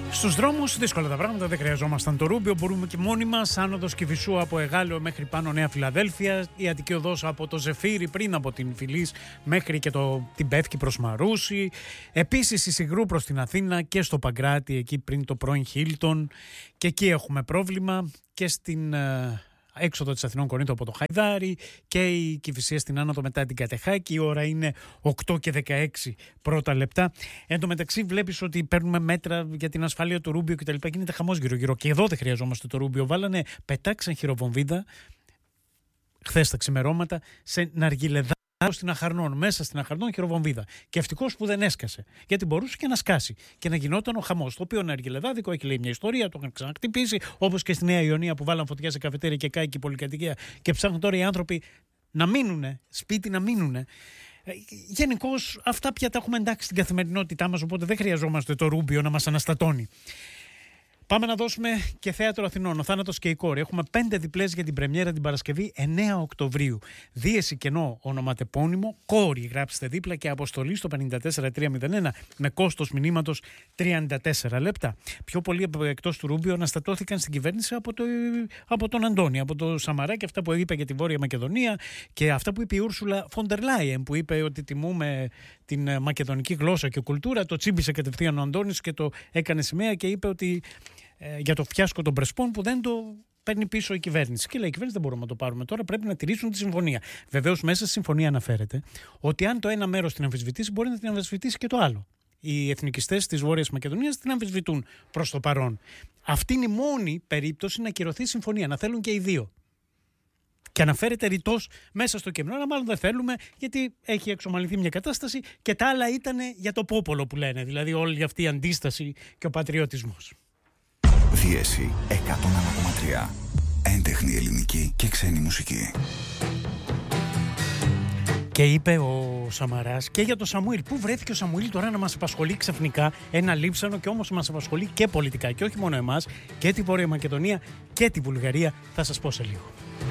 Στους δρόμους δύσκολα τα πράγματα, δεν χρειαζόμασταν το Ρούμπιο, μπορούμε και μόνοι μας. Άνοδος Κηφισού από Εγάλεο μέχρι πάνω Νέα Φιλαδέλφια, η Αττική Οδός από το Ζεφύρι πριν από την Φιλής μέχρι και την Πεύκη προς Μαρούσι. Επίσης η Σιγρού προς την Αθήνα και στο Παγκράτη εκεί πριν το πρώην Χίλτον, και εκεί έχουμε πρόβλημα, και στην έξοδο της Αθηνών Κορίνθου από το Χαϊδάρι και η Κηφισία στην άνοδο μετά την Κατεχάκη. Η ώρα είναι 8 και 16 πρώτα λεπτά. Εν τω μεταξύ βλέπεις ότι παίρνουμε μέτρα για την ασφάλεια του Ρούμπιο κτλ. Γίνεται χαμός γύρω-γύρω. Και εδώ δεν χρειαζόμαστε το Ρούμπιο. Πετάξαν χειροβομβίδα χθες τα ξημερώματα σε Ναργιλεδά στην Αχαρνών, μέσα στην Αχαρνών χειροβομβίδα. Και ευτυχώς που δεν έσκασε. Γιατί μπορούσε και να σκάσει και να γινόταν ο χαμός. Το οποίο Ναργιλεδάδικο έχει λέει μια ιστορία, το είχαν ξαναχτυπήσει. Όπως και στη Νέα Ιωνία που βάλαν φωτιά σε καφετέρια και κάηκε η πολυκατοικία και ψάχνουν τώρα οι άνθρωποι να μείνουνε, σπίτι να μείνουνε. Γενικώς αυτά πια τα έχουμε εντάξει στην καθημερινότητά μας, οπότε δεν χρειαζόμαστε το Ρούμπιο να μας αναστατώνει. Πάμε να δώσουμε και θέατρο Αθηνών. Ο Θάνατος και η κόρη. Έχουμε 5 διπλές για την πρεμιέρα την Παρασκευή 9 Οκτωβρίου. Δίεση κενό ονοματεπώνυμο. Κόρη γράψτε δίπλα και αποστολή στο 54301 με κόστος μηνύματος 34 λεπτά. Πιο πολλοί εκτός του Ρούμπιο αναστατώθηκαν στην κυβέρνηση από τον Αντώνη, από τον Σαμαρά και αυτά που είπε για τη Βόρεια Μακεδονία και αυτά που είπε η Ούρσουλα Φοντερ Λάιεν που είπε ότι τιμούμε την μακεδονική γλώσσα και κουλτούρα. Το τσίμπησε κατευθείαν ο Αντώνης και το έκανε σημαία και είπε ότι για το φιάσκο των Πρεσπών που δεν το παίρνει πίσω η κυβέρνηση. Και λέει η κυβέρνηση δεν μπορούμε να το πάρουμε τώρα, πρέπει να τηρήσουν τη συμφωνία. Βεβαίως μέσα στη συμφωνία αναφέρεται ότι αν το ένα μέρος την αμφισβητήσει μπορεί να την αμφισβητήσει και το άλλο. Οι εθνικιστές της Βόρειας Μακεδονίας την αμφισβητούν προς το παρόν. Αυτή είναι η μόνη περίπτωση να ακυρωθεί η συμφωνία, να θέλουν και οι δύο. Και αναφέρεται ρητός μέσα στο κείμενο, αλλά μάλλον δεν θέλουμε γιατί έχει εξομαλυνθεί μια κατάσταση και τα άλλα ήταν για το πόπολο που λένε, δηλαδή όλη αυτή η αντίσταση και ο πατριωτισμός. Δίεση 101,3. Έντεχνη ελληνική και ξένη μουσική. Και είπε ο Σαμαράς και για τον Σαμουήλ. Πού βρέθηκε ο Σαμουήλ τώρα να μας απασχολεί ξαφνικά ένα λείψανο και όμως μας απασχολεί και πολιτικά και όχι μόνο εμάς και τη Βόρεια Μακεδονία και τη Βουλγαρία. Θα σας πω σε λίγο.